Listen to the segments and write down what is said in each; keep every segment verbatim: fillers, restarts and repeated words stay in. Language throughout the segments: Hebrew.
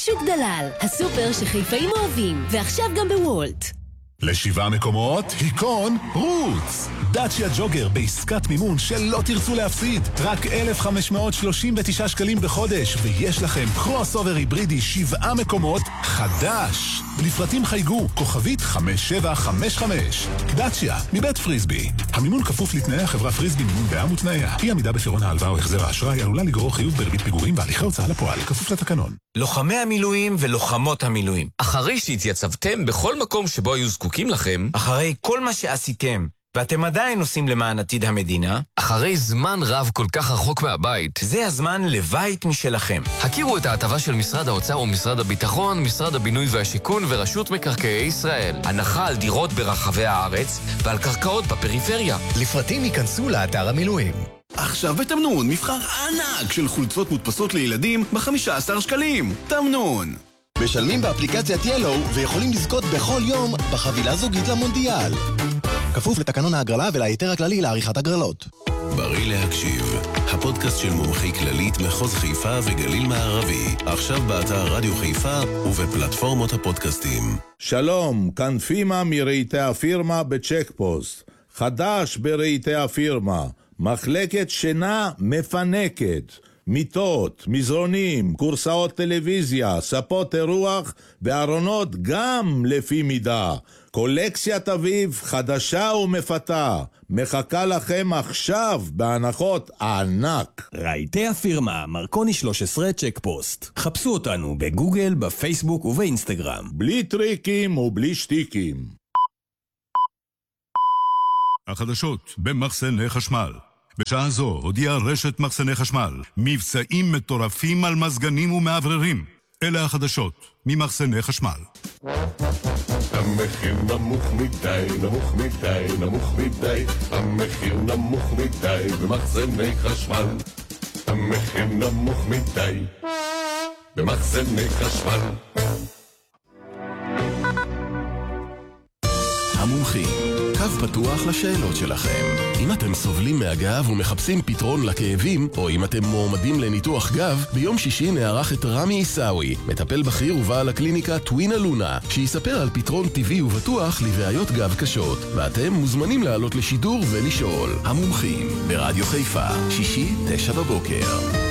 שוק דלל, הסופר שחיפאים אוהבים, ועכשיו גם בוולט. לשבעה מקומות, היקון רוץ. דאצ'יה ג'וגר בעסקת מימון שלא תרצו להפסיד. רק אלף חמש מאות שלושים ותשעה שקלים בחודש, ויש לכם קרוס אובר היברידי שבעה מקומות חדש. לפרטים חייגו, כוכבית חמש שבע חמש חמש. דאצ'יה, מבית פריסבי. המימון כפוף לתנאי החברה פריסבי מימון בע"מ ותנאיה. אי עמידה בפירעון ההלוואה או החזר האשראי עלולה לגרור חיוב בריבית פיגורים והליכי הוצאה לפועל, כפוף לתקנון. לוחמי המילואים ולוחמות המילואים, אחרי שהתייצבתם בכל מקום שבו היו זקוקים לכם, אחרי כל מה שעשיתם, ואתם עדיין עושים למען עתיד המדינה, אחרי זמן רב כל כך רחוק מהבית, זה הזמן לבית משלכם. הכירו את ההטבה של משרד האוצר ומשרד הביטחון, משרד הבינוי והשיכון ורשות מקרקעי ישראל. הנחה על דירות ברחבי הארץ ועל קרקעות בפריפריה. לפרטים ייכנסו לאתר המילואים. עכשיו בתמנון מבחר ענק של חולצות מודפסות לילדים ב-חמישה עשר שקלים. תמנון. משלמים באפליקציית ילו ויכולים לזכות בכל יום בחבילה זוגית למונדיאל. כפוף לתקנון ההגרלה ולהיתר הכללי לעריכת הגרלות. בריא להקשיב, הפודקאסט של מומחי כללית מחוז חיפה וגליל מערבי, עכשיו באתר רדיו חיפה ובפלטפורמות הפודקאסטים. שלום, כאן פימה מרהיטי הפירמה בצ'ק פוסט. חדש ברהיטי הפירמה, מחלקת שינה מפנקת. מיטות, מזרונים, קורסאות טלוויזיה, ספות אירוח וארונות גם לפי מידה. קולקציית אביב חדשה ומפתה, מחכה לכם עכשיו בהנחות ענק. רהיטי הפירמה, מרקוני שלוש עשרה צ'ק פוסט. חפשו אותנו בגוגל, בפייסבוק ובאינסטגרם. בלי טריקים ובלי שטיקים. החדשות במחסני חשמל. בשעה זו הודיעה רשת מחסני חשמל מבצעים מטורפים על מזגנים ומעבררים. אלה החדשות ממחסני חשמל. המחיר נמוך מדי, נמוך מדי, נמוך מדי. המחיר נמוך מדי במחסני חשמל. המחיר נמוך מדי במחסני חשמל. המומחים, קו פתוח לשאלות שלכם. אם אתם סובלים מהגב ומחפשים פתרון לכאבים, או אם אתם מועמדים לניתוח גב, ביום שישי נערך את רמי איסאווי, מטפל בכיר ובעל הקליניקה טווינה לונה, שיספר על פתרון טבעי ובטוח לבעיות גב קשות. ואתם מוזמנים לעלות לשידור ולשאול. המומחים, ברדיו חיפה, שישי, תשע בבוקר.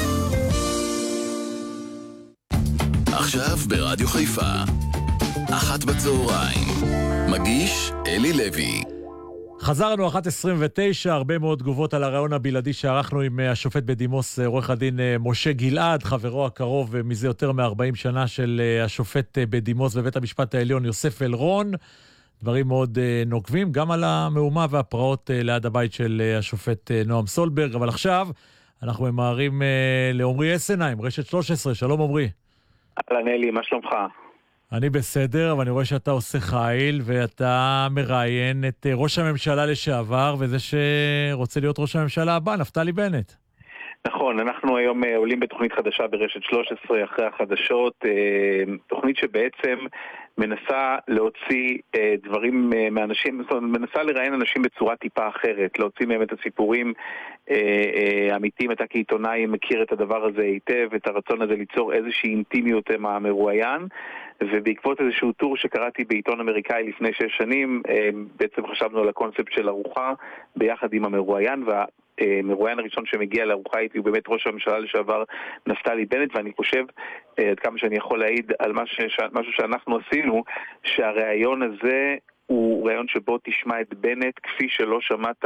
עכשיו ברדיו חיפה, אחת בצהריים. מגיש אלי לוי. חזרנו אחת עשרים ותשע, הרבה מאוד תגובות על הרעיון הבלעדי שערכנו עם השופט בדימוס עורך הדין משה גלעד, חברו הקרוב מזה יותר מ-ארבעים שנה של השופט בדימוס בבית המשפט העליון יוסף אלרון. דברים מאוד נוקבים, גם על המהומה והפרעות ליד הבית של השופט נועם סולברג. אבל עכשיו אנחנו ממהרים לעומרי אסנהיים, רשת שלוש עשרה. שלום עומרי. אהלן אלי, מה שלומך? אני בסדר, אבל אני רואה שאתה עושה חיל, ואתה מראיין את ראש הממשלה לשעבר, וזה שרוצה להיות ראש הממשלה הבא, נפתלי בנט. נכון, אנחנו היום עולים בתוכנית חדשה ברשת שלוש עשרה אחרי החדשות, תוכנית שבעצם מנסה להוציא דברים מאנשים, מנסה לראיין אנשים בצורה טיפה אחרת, להוציא מהם את הסיפורים אמיתיים. אתה כעיתונאי מכיר את הדבר הזה היטב, את הרצון הזה ליצור איזושהי אינטימיות עם המרואיין, ובעקבות איזשהו טור שקראתי בעיתון אמריקאי לפני שש שנים, בעצם חשבנו על הקונספט של ארוחה ביחד עם המרואיין, והמרואיין הראשון שמגיע לארוחה איתי הוא באמת ראש הממשלה לשעבר נפתלי בנט, ואני חושב, עד כמה שאני יכול להעיד על משהו שאנחנו עשינו, שהרעיון הזה הוא רעיון שבו תשמע את בנט כפי שלא שמעת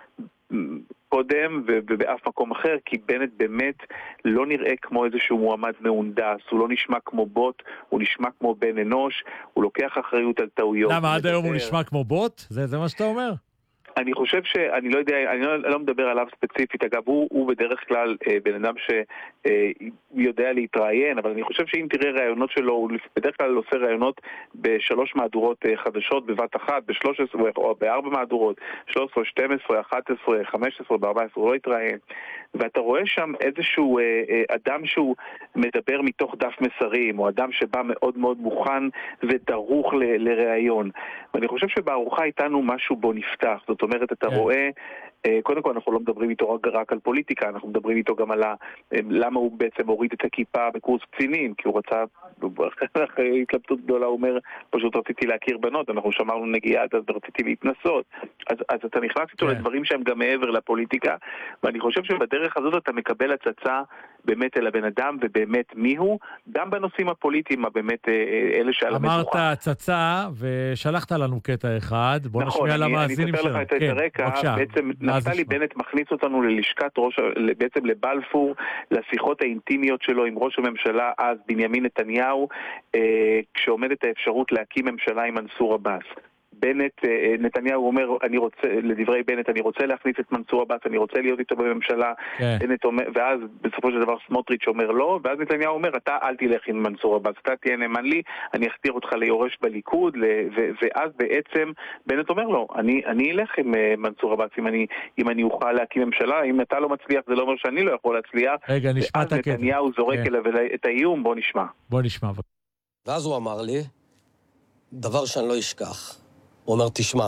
קודם ובאף מקום אחר, כי בנט באמת לא נראה כמו איזשהו מועמד מהונדס, הוא לא נשמע כמו בוט, הוא נשמע כמו בן אנוש, הוא לוקח אחריות על טעויות. למה עד היום הוא נשמע כמו בוט? זה, זה מה שאתה אומר? אני חושב שאני לא יודע, אני לא, לא מדבר עליו ספציפית, אגב, הוא, הוא בדרך כלל אה, בן אדם שיודע אה, להתראיין, אבל אני חושב שאם תראה רעיונות שלו, הוא בדרך כלל עושה רעיונות בשלוש מהדורות אה, חדשות בבת אחת, בשלוש עשרה או בארבע מהדורות, שלוש עשרה, שתים עשרה, אחת עשרה, חמש עשרה, בארבע עשרה, הוא לא יתראיין. ואתה רואה שם איזשהו אה, אה, אדם שהוא מדבר מתוך דף מסרים, או אדם שבא מאוד מאוד מוכן ודרוך ל, לרעיון. ואני חושב שבארוחה איתנו משהו בו נפתח, זאת אומרת, אתה רואה קודם כל אנחנו לא מדברים איתו רק על פוליטיקה, אנחנו מדברים איתו גם על למה הוא בעצם הוריד את הכיפה בקורס קצינים, כי הוא רצה, אחרי התלבטות גדולה הוא אומר, פשוט רציתי להכיר בנות, אנחנו שמרנו נגיעה אז רציתי להתנסות. אז, אז אתה נכנס איתו לדברים שהם גם מעבר לפוליטיקה, ואני חושב שבדרך הזאת אתה מקבל הצצה באמת אל הבן אדם ובאמת מיהו, גם בנושאים הפוליטיים, באמת אלה שעל המדוכה. אמרת הצצה ושלחת לנו קטע אחד, בוא נכון, נשמיע למאזינים שלנו. נכון, אני אספר לך את הרקע, בבקשה, בעצם נפתלי בנט מכניס אותנו ללשכת ראש, בעצם לבלפור, לשיחות האינטימיות שלו עם ראש הממשלה אז בנימין נתניהו, כשעומדת האפשרות להקים ממשלה עם מנסור עבאס. בנט, נתניהו אומר, אני רוצה, לדברי בנט, אני רוצה להכניס את מנסור עבאס, אני רוצה להיות איתו בממשלה, כן. בנט אומר, ואז בסופו של דבר סמוטריץ' אומר לא, ואז נתניהו אומר, אתה אל תלך עם מנסור עבאס, אתה תהיה נאמן לי, אני אכתיר אותך ליורש בליכוד, ו- ואז בעצם בנט אומר לו, אני, אני אלך עם מנסור עבאס, אם אני, אם אני אוכל להקים ממשלה, אם אתה לא מצליח, זה לא אומר שאני לא יכול להצליח. רגע, נשמע את הקטע. ואז נתניהו זורק כן. אליו את האיום, בוא נשמע. בוא נשמע. ואז הוא אמר לי, דבר שאני לא אשכח. הוא אומר, תשמע,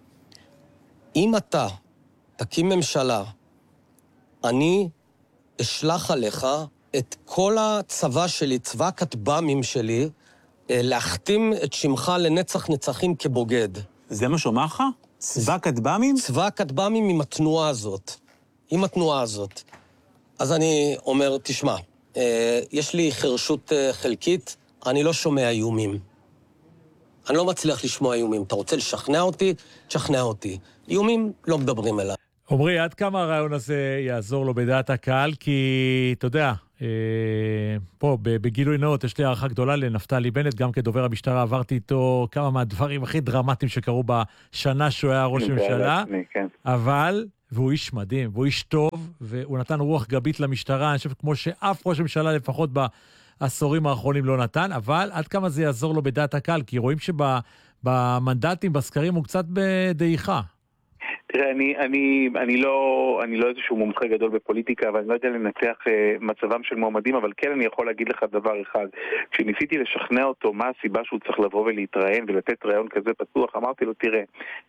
אם אתה תקים ממשלה, אני אשלח עליך את כל הצבא שלי, צבא הכטב"מים שלי, להחתים את שמך לנצח נצחים כבוגד. זה מה שאומר לך? צבא הכטב"מים? צבא הכטב"מים עם התנועה הזאת. עם התנועה הזאת. אז אני אומר, תשמע, יש לי חרשות חלקית, אני לא שומע איומים. אני לא מצליח לשמוע איומים. אתה רוצה לשכנע אותי? תשכנע אותי. איומים לא מדברים אליי. עומרי, עד כמה הרעיון הזה יעזור לו בדעת הקהל? כי, אתה יודע, אה, פה בגילוי נאות יש לי הערכה גדולה לנפתלי בנט, גם כדובר המשטרה עברתי איתו כמה מהדברים הכי דרמטיים שקרו בשנה שהוא היה ראש ממשלה, אבל, והוא איש מדהים, והוא איש טוב, והוא נתן רוח גבית למשטרה, אני חושב כמו שאף ראש ממשלה לפחות ב... העשורים האחרונים לא נתן, אבל עד כמה זה יעזור לו בדעת הקהל? כי רואים שבמנדטים, בסקרים, הוא קצת בדעיכה. תראה, אני, אני, אני לא, אני לא איזשהו מומחה גדול בפוליטיקה, ואני לא יודע לנצח אה, מצבם של מועמדים, אבל כן אני יכול להגיד לך דבר אחד. כשניסיתי לשכנע אותו מה הסיבה שהוא צריך לבוא ולהתראיין ולתת רעיון כזה פתוח, אמרתי לו, תראה,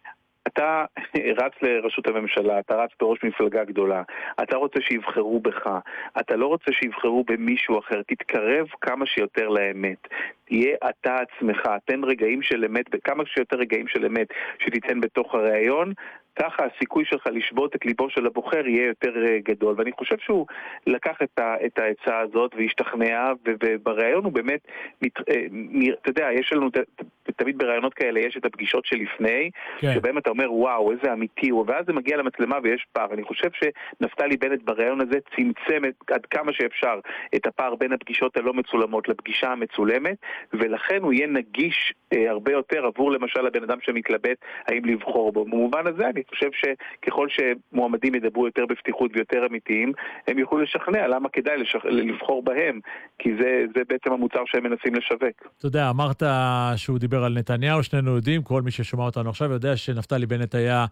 אתה רץ לראשות הממשלה, אתה רץ בראש מפלגה גדולה, אתה רוצה שיבחרו בך, אתה לא רוצה שיבחרו במישהו אחר, תתקרב כמה שיותר לאמת, תהיה אתה עצמך, תן רגעים של אמת, בכמה שיותר רגעים של אמת שתיתן בתוך הרעיון, ככה הסיכוי שלך לשבות את ליבו של הבוחר יהיה יותר גדול, ואני חושב שהוא לקח את, ה, את ההצעה הזאת והשתכנע, וברעיון הוא באמת, אתה יודע, יש לנו, תמיד ברעיונות כאלה יש את הפגישות שלפני, כן. שבהם אתה אומר, וואו, איזה אמיתי הוא, ואז זה מגיע למצלמה ויש פער. אני חושב שנפתלי בנט ברעיון הזה צמצם עד כמה שאפשר את הפער בין הפגישות הלא מצולמות לפגישה המצולמת, ולכן הוא יהיה נגיש אה, הרבה יותר עבור למשל הבן אדם שמתלבט האם לבחור בו. במובן הזה אני חושב שככל שמועמדים ידברו יותר בפתיחות ויותר אמיתיים, הם יוכלו לשכנע למה כדאי לשכ... לבחור בהם, כי זה, זה בעצם המוצר שהם מנסים לשווק. אתה יודע, אמרת שהוא דיבר על נתניהו, שנינו יודעים, כל מי ששומע אותנו עכשיו יודע שנפתלי בנט היה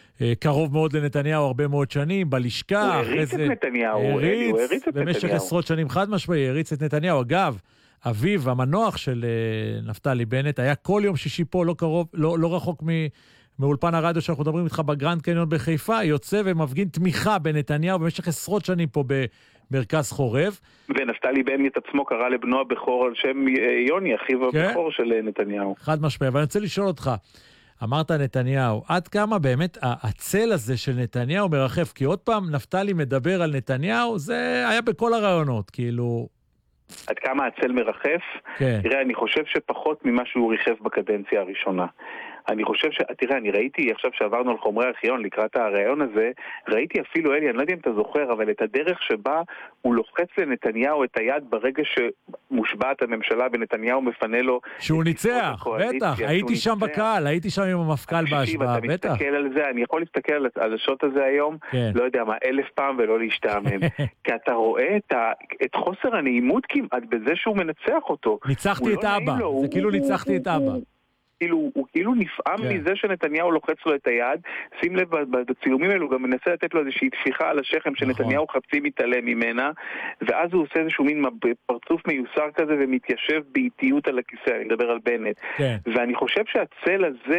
קרוב מאוד לנתניהו הרבה מאוד שנים, בלשכה. הוא הריץ את נתניהו. הוא הריץ את במשך נתניהו. עשרות שנים חד משמעי, הריץ את נתניהו. אגב, אביו, המנוח של נפתלי בנט, היה כל יום שישי פה, לא קרוב, לא, לא רחוק מ... מאולפן הרדיו שאנחנו מדברים איתך בגרנד קניון בחיפה, יוצא ומפגין תמיכה בנתניהו במשך עשרות שנים פה במרכז חורב. ונפתלי בנט עצמו קרא לבנו הבכור על שם יוני, אחיו כן? הבכור של נתניהו. חד משמעי, אבל אני רוצה לשאול אותך, אמרת נתניהו, עד כמה באמת הצל הזה של נתניהו מרחף? כי עוד פעם נפתלי מדבר על נתניהו, זה היה בכל הרעיונות, כאילו... עד כמה הצל מרחף? כן. תראה, אני חושב שפחות ממה שהוא ריחף בקדנציה הראשונה. אני חושב ש... תראה, אני ראיתי עכשיו שעברנו על חומרי ארכיון לקראת הרעיון הזה, ראיתי אפילו, אלי, אני לא יודע אם אתה זוכר, אבל את הדרך שבה הוא לוחץ לנתניהו את היד ברגע שמושבעת הממשלה ונתניהו מפנה לו... שהוא ניצח, בטח, הייתי שם בקהל, הייתי שם עם המפכ"ל בהשוואה, בטח. אתה מסתכל על זה, אני יכול להסתכל על השוט הזה היום, לא יודע מה, אלף פעם ולא להשתעמם. כי אתה רואה את חוסר הנעימות כמעט בזה שהוא מנצח אותו. ניצחתי את אבא, זה כאילו ניצחתי את אבא. כאילו, הוא כאילו נפעם כן. מזה שנתניהו לוחץ לו את היד, שים לב, בצילומים האלו גם מנסה לתת לו איזושהי תפיחה על השכם שנתניהו נכון. חפצי מתעלם ממנה, ואז הוא עושה איזשהו מין פרצוף מיוסר כזה ומתיישב באיטיות על הכיסא, אני מדבר על בנט. כן. ואני חושב שהצל הזה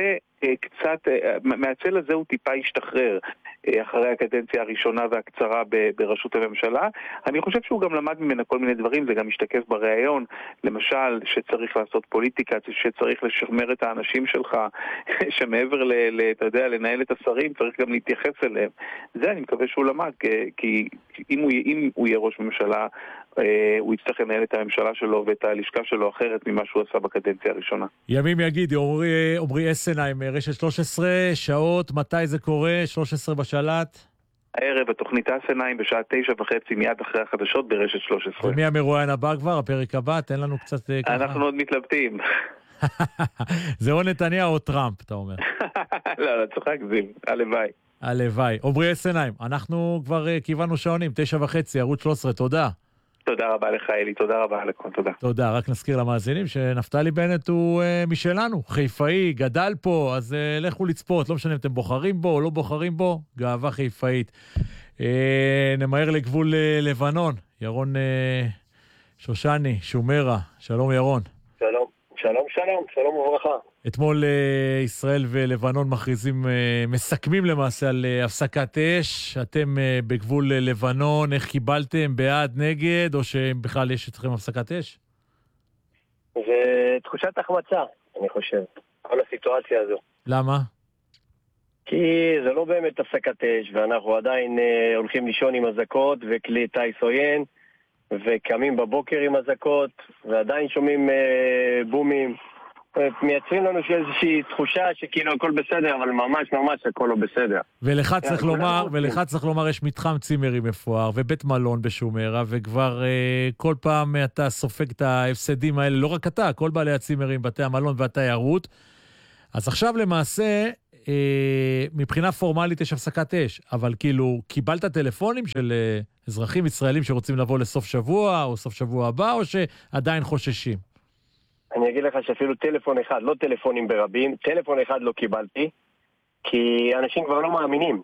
קצת, מהצל הזה הוא טיפה השתחרר אחרי הקדנציה הראשונה והקצרה בראשות הממשלה. אני חושב שהוא גם למד ממנה כל מיני דברים, זה גם משתקף בראיון, למשל שצריך לעשות פוליטיקה, שצריך לשמר את האנשים שלך, שמעבר ל, ל, אתה יודע, לנהל את השרים, צריך גם להתייחס אליהם. זה אני מקווה שהוא למד, כי אם הוא, אם הוא יהיה ראש ממשלה, הוא יצטרך לנהל את הממשלה שלו ואת הלשכה שלו אחרת ממה שהוא עשה בקדנציה הראשונה. ימים יגיד, עומרי, עומרי אסנהיים, רשת שלוש עשרה, שעות, מתי זה קורה? שלוש עשרה בשלט? הערב, התוכנית אסנהיים בשעה תשע וחצי מיד אחרי החדשות ברשת שלוש עשרה. ומי המרואיין הבא כבר? הפרק הבא? תן לנו קצת ככה. אנחנו עוד מתלבטים. זה או נתניהו או טראמפ, אתה אומר. לא, לא, צוחק זיו, הלוואי. הלוואי. עומרי אסנהיים, אנחנו כבר כיוונו שעונים, תשע וחצי, ערוץ שלוש עשרה, תודה. תודה רבה לך אלי, תודה רבה לכם, תודה. תודה, רק נזכיר למאזינים שנפתלי בנט הוא uh, משלנו, חיפאי, גדל פה, אז uh, לכו לצפות, לא משנה אם אתם בוחרים בו או לא בוחרים בו, גאווה חיפאית. Uh, נמהר לגבול uh, לבנון, ירון uh, שושני, שומרה, שלום ירון. שלום, שלום, שלום, שלום וברכה. אתמול uh, ישראל ולבנון מכריזים, uh, מסכמים למעשה על uh, הפסקת אש. אתם uh, בגבול uh, לבנון, איך קיבלתם? בעד, נגד, או שבכלל יש אתכם הפסקת אש? זה תחושת החמצה, אני חושב, כל הסיטואציה הזו. למה? כי זה לא באמת הפסקת אש, ואנחנו עדיין uh, הולכים לישון עם הזקות וכלי טייס עוין, וקמים בבוקר עם הזקות, ועדיין שומעים uh, בומים. מייצרים לנו שאיזושהי תחושה שכאילו הכל בסדר, אבל ממש ממש הכל לא בסדר. ולך צריך לומר, ולך צריך לומר, יש מתחם צימרי מפואר, ובית מלון בשומרה, וכבר אה, כל פעם אתה סופג את ההפסדים האלה, לא רק אתה, כל בעלי הצימרים, בתי המלון והתיירות. אז עכשיו למעשה, אה, מבחינה פורמלית יש הפסקת אש, אבל כאילו, קיבלת טלפונים של אה, אזרחים ישראלים שרוצים לבוא לסוף שבוע, או סוף שבוע הבא, או שעדיין חוששים? אני אגיד לך שאפילו טלפון אחד, לא טלפונים ברבים, טלפון אחד לא קיבלתי, כי אנשים כבר לא מאמינים.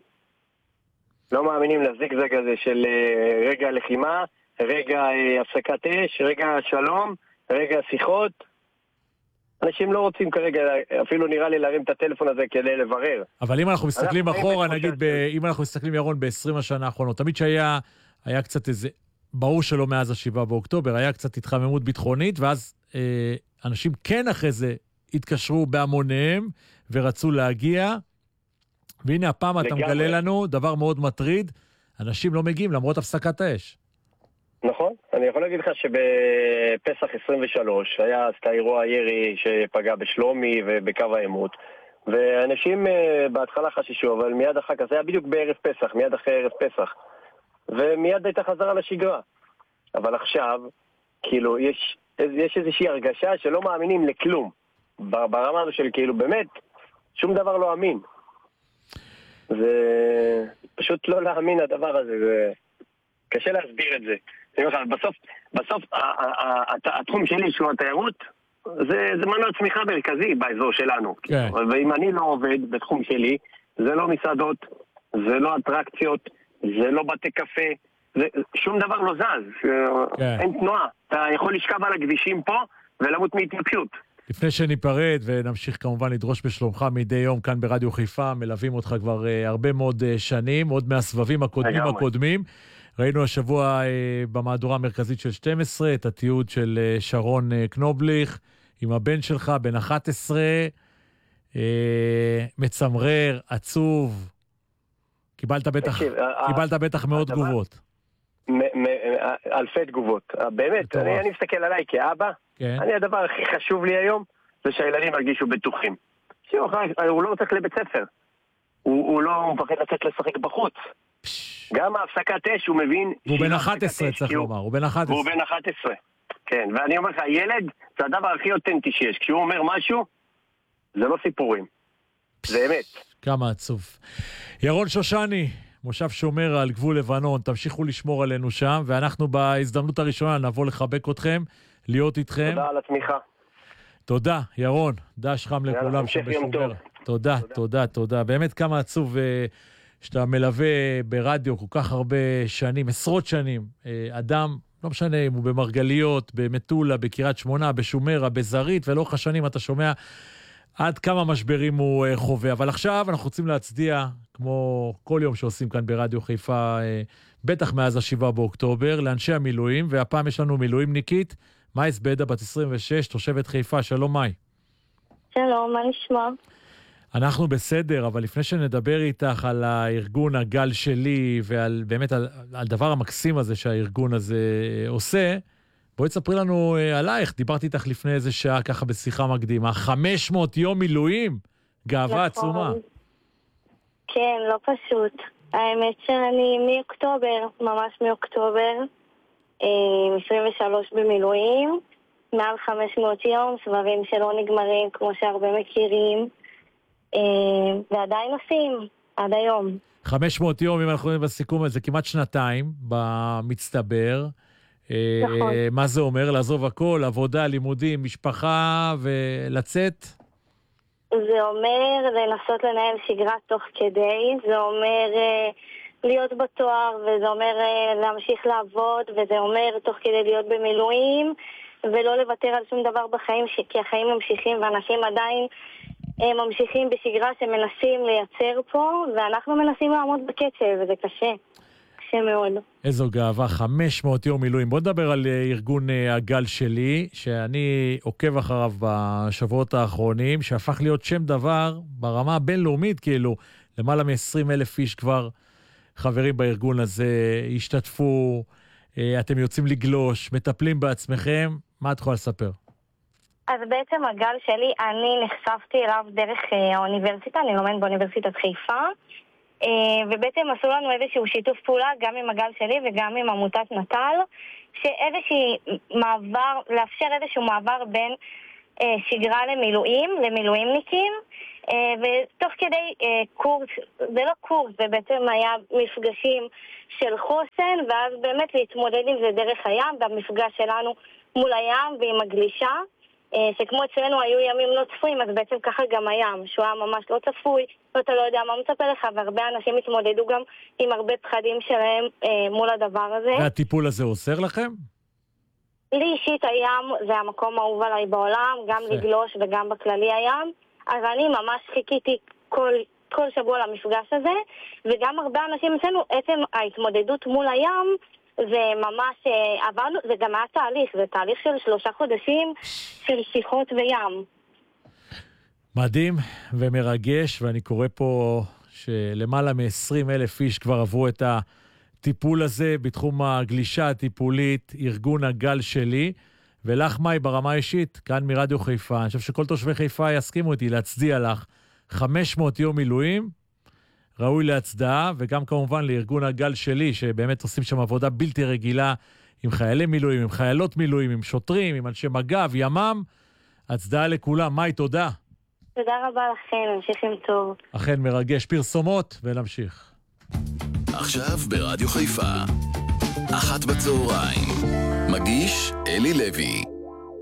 לא מאמינים לזיגזג הזה של uh, רגע לחימה, רגע uh, הפסקת אש, רגע שלום, רגע שיחות. אנשים לא רוצים כרגע, אפילו נראה לי להרים את הטלפון הזה כדי לברר. אבל אם אנחנו מסתכלים אחורה, נגיד, ב, אם אנחנו מסתכלים ירון ב-עשרים השנה האחרונות, תמיד שהיה היה קצת איזה, ברור שלא מאז השבעה באוקטובר, היה קצת התחממות ביטחונית, ואז אה, אנשים כן אחרי זה התקשרו בהמוניהם ורצו להגיע, והנה הפעם אתה מגלה לנו דבר מאוד מטריד, אנשים לא מגיעים למרות הפסקת האש. נכון, אני יכול להגיד לך שבפסח עשרים ושלוש היה את האירוע הירי שפגע בשלומי ובקו העימות, ואנשים בהתחלה חששו, אבל מיד אחר כך, זה היה בדיוק בערב פסח, מיד אחרי ערב פסח, ומיד הייתה חזרה לשגרה. אבל עכשיו, כאילו, יש, יש איזושהי הרגשה שלא מאמינים לכלום, ברמה הזו של כאילו, באמת, שום דבר לא אמין. זה פשוט לא להאמין הדבר הזה, זה קשה להסביר את זה. בסוף, בסוף, התחום שלי שהוא התיירות, זה, זה מנוע צמיחה מרכזי באזור שלנו. כן. ואם אני לא עובד בתחום שלי, זה לא מסעדות, זה לא אטרקציות, זה לא בתי קפה, זה, שום דבר לא זז. כן. אין תנועה. אתה יכול לשכב על הכבישים פה ולמות מהתנגשות. לפני שניפרד ונמשיך כמובן לדרוש בשלומך מדי יום כאן ברדיו חיפה, מלווים אותך כבר uh, הרבה מאוד uh, שנים, עוד מהסבבים הקודמים הקודמים. ראינו השבוע אה, במהדורה המרכזית של שתים עשרה את התיעוד של אה, שרון אה, קנובליך עם הבן שלך, בן אחת עשרה, אה, מצמרר, עצוב. קיבלת בטח, תקשיב, קיבלת בטח מאות תגובות. מ- מ- אלפי תגובות. באמת, אני, אני מסתכל עליי כאבא, כן. אני הדבר הכי חשוב לי היום זה שהילדים הרגישו בטוחים. הוא לא צריך לבית ספר. הוא, הוא לא מפחד לצאת לשחק בחוץ. גם ההפסקת אש, הוא מבין... הוא בן אחת עשרה, צריך לומר, הוא בן אחת עשרה. הוא בן אחת עשרה, כן. ואני אומר לך, ילד זה הדבר הכי אותנטי שיש. כשהוא אומר משהו, זה לא סיפורים. זה אמת. כמה עצוב. ירון שושני, מושב שומרה על גבול לבנון, תמשיכו לשמור עלינו שם, ואנחנו בהזדמנות הראשונה נבוא לחבק אתכם, להיות איתכם. תודה על התמיכה. תודה, ירון. דש חם לכולם שבשומרה. תודה, תודה, תודה. באמת כמה עצוב... שאתה מלווה ברדיו כל כך הרבה שנים, עשרות שנים, אדם, לא משנה אם הוא במרגליות, במטולה, בקירת שמונה, בשומרה, בזרית, ולאורך השנים אתה שומע עד כמה משברים הוא uh, חווה. אבל עכשיו אנחנו רוצים להצדיע, כמו כל יום שעושים כאן ברדיו חיפה, uh, בטח מאז השבעה באוקטובר, לאנשי המילואים, והפעם יש לנו מילואימניקית, מאי זבדה, בת עשרים ושש, תושבת חיפה. שלום מאי. שלום, מה נשמע? אנחנו בסדר, אבל לפני שנדבר איתך על הארגון הגל שלי, ועל באמת על, על דבר המקסים הזה שהארגון הזה עושה, בואי תספרי לנו עלייך. דיברתי איתך לפני איזה שעה ככה בשיחה מקדימה. חמש מאות יום מילואים, גאווה נכון. עצומה. כן, לא פשוט. האמת שאני מאוקטובר, ממש מאוקטובר, עשרים ושלוש במילואים, מעל חמש מאות יום, סבבים שלא נגמרים כמו שהרבה מכירים, ועדיין עושים, עד היום. חמש מאות יום, אם אנחנו רואים בסיכום הזה, כמעט שנתיים במצטבר. נכון. מה זה אומר? לעזוב הכל, עבודה, לימודים, משפחה ולצאת? זה אומר לנסות לנהל שגרה תוך כדי, זה אומר להיות בתואר, וזה אומר להמשיך לעבוד, וזה אומר תוך כדי להיות במילואים, ולא לוותר על שום דבר בחיים, כי החיים ממשיכים ואנשים עדיין ממשיכים בשגרה שמנסים לייצר פה, ואנחנו מנסים לעמוד בקצב, וזה קשה. קשה מאוד. איזו גאווה, חמש מאות יום מילואים. בוא נדבר על ארגון הגל שלי, שאני עוקב אחריו בשבועות האחרונים, שהפך להיות שם דבר ברמה הבינלאומית, כאילו, למעלה מ-עשרים אלף איש כבר חברים בארגון הזה, השתתפו, אתם יוצאים לגלוש, מטפלים בעצמכם. מה את יכולה לספר? אז בעצם הגל שלי, אני נחשפתי אליו דרך האוניברסיטה, אני לומד באוניברסיטת חיפה, ובעצם עשו לנו איזשהו שיתוף פעולה גם עם הגל שלי וגם עם עמותת נטל, שאיזשהו מעבר, לאפשר איזשהו מעבר בין שגרה למילואים, למילואימניקים, ותוך כדי קורס, זה לא קורס, זה בעצם היה מפגשים של חוסן, ואז באמת להתמודד עם זה דרך הים, והמפגש שלנו מול הים ועם הגלישה, שכמו אצלנו היו ימים לא צפויים, אז בעצם ככה גם הים, שהוא היה ממש לא צפוי, ואתה לא יודע מה מצפה לך, והרבה אנשים התמודדו גם עם הרבה פחדים שלהם אה, מול הדבר הזה. והטיפול הזה עוזר לכם? לי אישית הים זה המקום האהוב עליי בעולם, גם לגלוש וגם בכללי הים, אז אני ממש חיכיתי כל, כל שבוע למפגש הזה, וגם הרבה אנשים אצלנו, עצם ההתמודדות מול הים, זה ממש עברנו, זה גם היה תהליך, זה תהליך של שלושה חודשים של שיחות וים. מדהים ומרגש, ואני קורא פה שלמעלה מ-עשרים אלף איש כבר עברו את הטיפול הזה בתחום הגלישה הטיפולית, ארגון הגל שלי, ולך מאי ברמה אישית, כאן מרדיו חיפה, אני חושב שכל תושבי חיפה יסכימו איתי להצדיע לך, חמש מאות יום מילואים, ראוי להצדעה, וגם כמובן לארגון הגל שלי, שבאמת עושים שם עבודה בלתי רגילה, עם חיילי מילואים, עם חיילות מילואים, עם שוטרים, עם אנשי מג"ב, ימ"מ, הצדעה לכולם. מאי, תודה. תודה רבה לכם, המשכים טוב. אכן מרגש. פרסומות, ונמשיך. עכשיו ברדיו חיפה, אחת בצהריים, מגיש אלי לוי.